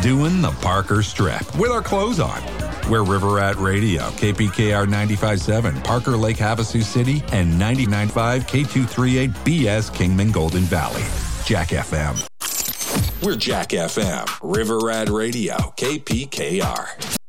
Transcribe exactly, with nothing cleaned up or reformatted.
doing the Parker Strip with our clothes on. We're River Rat Radio, K P K R ninety-five point seven, Parker Lake Havasu City, and ninety-nine point five K two thirty-eight B S Kingman Golden Valley. Jack F M. We're Jack F M, River Rat Radio, K P K R.